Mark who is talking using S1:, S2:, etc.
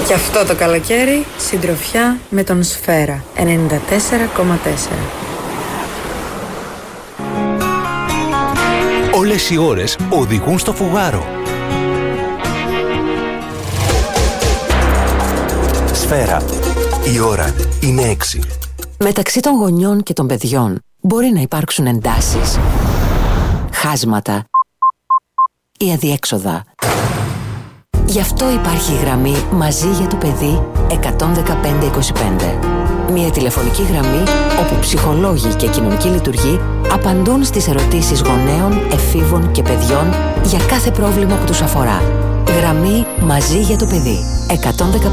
S1: Γι' αυτό το καλοκαίρι συντροφιά με τον Σφαίρα 94,4.
S2: Όλες οι ώρες οδηγούν στο φουγάρο. Σφαίρα. Η ώρα είναι 6.
S3: Μεταξύ των γονιών και των παιδιών μπορεί να υπάρξουν εντάσεις, χάσματα ή αδιέξοδα. Γι' αυτό υπάρχει η γραμμή Μαζί για το παιδί 11525. Μια τηλεφωνική γραμμή όπου ψυχολόγοι και κοινωνικοί λειτουργοί απαντούν στις ερωτήσεις γονέων, εφήβων και παιδιών για κάθε πρόβλημα που τους αφορά. Γραμμή Μαζί για το παιδί 11525.